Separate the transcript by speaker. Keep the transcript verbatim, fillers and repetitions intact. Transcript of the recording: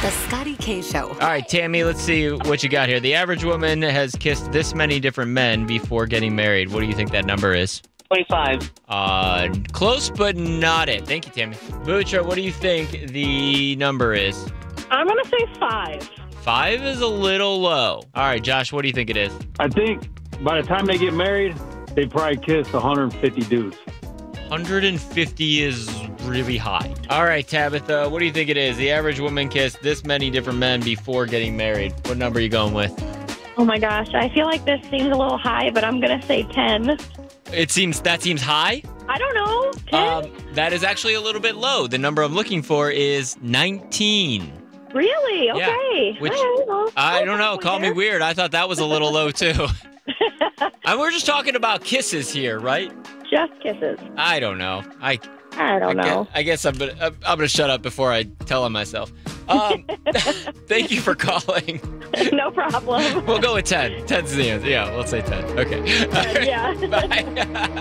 Speaker 1: The Scotty K Show.
Speaker 2: All right, Tammy, let's see what you got here. The average woman has kissed this many different men before getting married. What do you think that number is?
Speaker 3: twenty-five.
Speaker 2: Uh, close, but not it. Thank you, Tammy. Bucha, what do you think the number is?
Speaker 4: I'm going to say five.
Speaker 2: Five is a little low. All right, Josh, what do you think it is?
Speaker 5: I think by the time they get married, they probably kiss one hundred fifty dudes.
Speaker 2: one hundred fifty is really high. All right, Tabitha, what do you think it is? The average woman kissed this many different men before getting married. What number are you going with?
Speaker 4: Oh my gosh, I feel like this seems a little high, but I'm going to say ten.
Speaker 2: It seems, that seems high?
Speaker 4: I don't know. ten?
Speaker 2: Um, that is actually a little bit low. The number I'm looking for is nineteen.
Speaker 4: Really?
Speaker 2: Yeah,
Speaker 4: Okay.
Speaker 2: which-
Speaker 4: I don't know.
Speaker 2: I don't know. Call me
Speaker 4: Weird.
Speaker 2: weird. I thought that was a little low, too. And we're just talking about kisses here, right?
Speaker 4: Just kisses.
Speaker 2: I don't know. I
Speaker 4: I don't
Speaker 2: I
Speaker 4: know.
Speaker 2: Guess, I guess I'm gonna I'm gonna shut up before I tell on myself. Um, thank you for calling.
Speaker 4: No problem.
Speaker 2: We'll go with ten. ten's the answer. Yeah, we'll say ten. Okay. All right.
Speaker 4: Yeah.
Speaker 2: Bye.